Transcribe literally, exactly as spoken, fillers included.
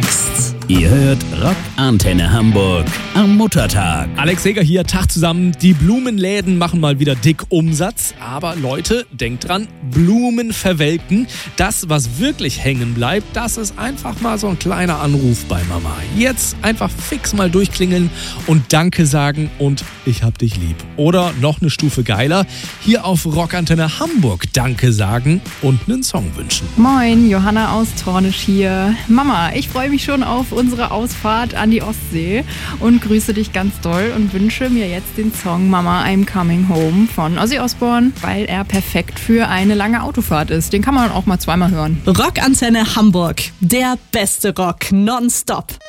wächst. Ihr hört Rock Antenne Hamburg am Muttertag. Alex Seger hier, Tag zusammen. Die Blumenläden machen mal wieder dick Umsatz. Aber Leute, denkt dran, Blumen verwelken. Das, was wirklich hängen bleibt, das ist einfach mal so ein kleiner Anruf bei Mama. Jetzt einfach fix mal durchklingeln und Danke sagen und ich hab dich lieb. Oder noch eine Stufe geiler, hier auf Rock Antenne Hamburg Danke sagen und einen Song wünschen. Moin, Johanna aus Tornisch hier. Mama, ich freue mich schon auf unsere Ausfahrt an die Ostsee und grüße dich ganz doll und wünsche mir jetzt den Song Mama, I'm Coming Home von Ozzy Osbourne, weil er perfekt für eine lange Autofahrt ist. Den kann man auch mal zweimal hören. Rock Antenne Hamburg, der beste Rock nonstop.